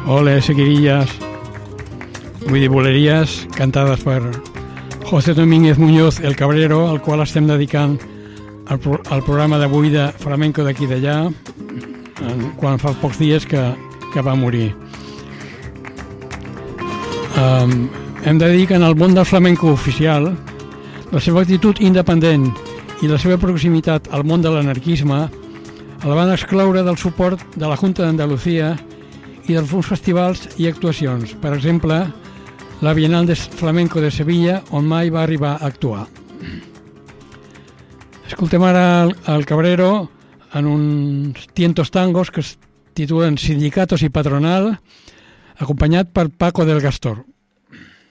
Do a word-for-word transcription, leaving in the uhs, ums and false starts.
Ole, seguirillas, vull dir, boleries cantades per José Domínguez Muñoz, el Cabrero, al qual estem dedicant el, pro el programa d'avui de flamenco d'aquí d'allà, quan fa pocs dies que, que va morir. Um, hem de dir que en el món del flamenco oficial, la seva actitud independent i la seva proximitat al món de l'anarquisme la van excloure del suport de la Junta d'Andalucía i d'alguns festivals i actuacions. Per exemple, la Bienal de Flamenco de Sevilla, on mai va arribar a actuar. Escoltem ara el, el Cabrero en uns tientos tangos que es titulen Sindicatos i Patronal, acompanyat per Paco del Gastor.